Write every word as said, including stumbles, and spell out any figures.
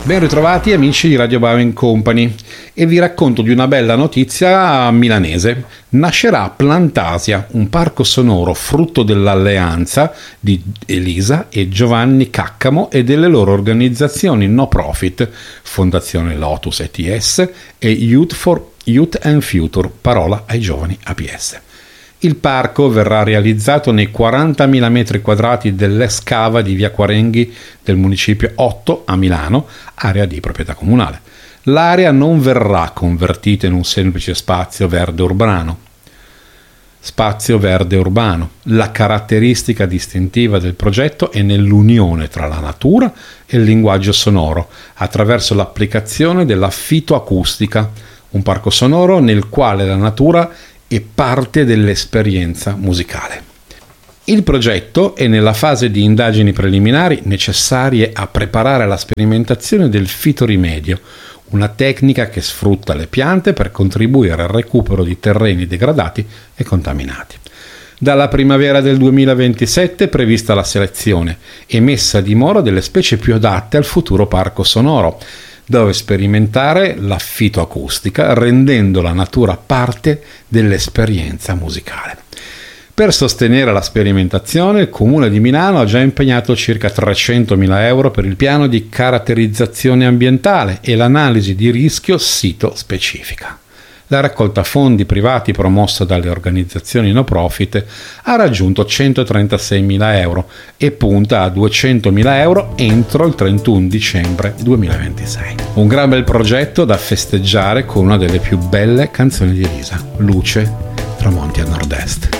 Ben ritrovati amici di Radio Bowling Company e vi racconto di una bella notizia milanese. Nascerà Plantasia, un parco sonoro frutto dell'alleanza di Elisa e Giovanni Caccamo e delle loro organizzazioni no profit, Fondazione Lotus E T S e Youth for Youth and Future, parola ai giovani A P S. Il parco verrà realizzato nei quarantamila metri quadrati dell'Escava di via Quarenghi del municipio otto a Milano, area di proprietà comunale. L'area non verrà convertita in un semplice spazio verde urbano. Spazio verde urbano. La caratteristica distintiva del progetto è nell'unione tra la natura e il linguaggio sonoro, attraverso l'applicazione della fitoacustica, un parco sonoro nel quale la natura e parte dell'esperienza musicale. Il progetto è nella fase di indagini preliminari necessarie a preparare la sperimentazione del fitorimedio, una tecnica che sfrutta le piante per contribuire al recupero di terreni degradati e contaminati. Dalla primavera del duemilaventisette è prevista la selezione e messa a dimora delle specie più adatte al futuro parco sonoro, dove sperimentare la fitoacustica rendendo la natura parte dell'esperienza musicale. Per sostenere la sperimentazione, il Comune di Milano ha già impegnato circa trecentomila euro per il piano di caratterizzazione ambientale e l'analisi di rischio sito specifica. La raccolta fondi privati promossa dalle organizzazioni no profit ha raggiunto centotrentaseimila euro e punta a duecentomila euro entro il trentuno dicembre duemilaventisei. Un gran bel progetto da festeggiare con una delle più belle canzoni di Elisa, Luce, tramonti a nord-est.